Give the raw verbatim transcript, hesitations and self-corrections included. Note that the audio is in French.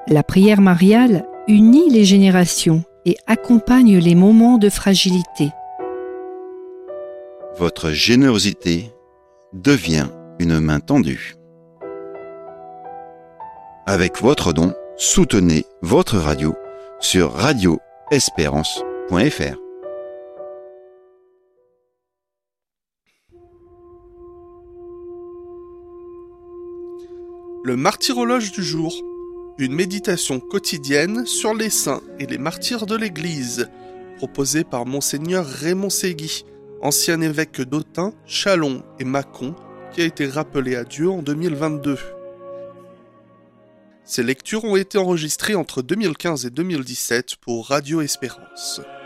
La prière mariale unit les générations et accompagne les moments de fragilité. Votre générosité devient une main tendue. Avec votre don, soutenez votre radio sur radio espérance point f r. Le martyrologe du jour, une méditation quotidienne sur les saints et les martyrs de l'Église, proposée par Monseigneur Raymond Ségui, ancien évêque d'Autun, Châlons et Mâcon, qui a été rappelé à Dieu en deux mille vingt-deux. Ces lectures ont été enregistrées entre deux mille quinze et deux mille dix-sept pour Radio Espérance.